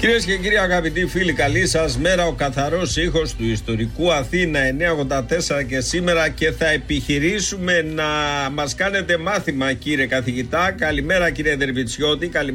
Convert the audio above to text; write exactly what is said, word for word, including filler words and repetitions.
Κυρίες και κύριοι, αγαπητοί φίλοι, καλή σας μέρα. Ο καθαρός ήχος του ιστορικού Αθήνα εννιακόσια ογδόντα τέσσερα και σήμερα, και θα επιχειρήσουμε να μας κάνετε μάθημα, κύριε καθηγητά. Καλημέρα, κύριε Δερβιτσιώτη. Καλημέρα.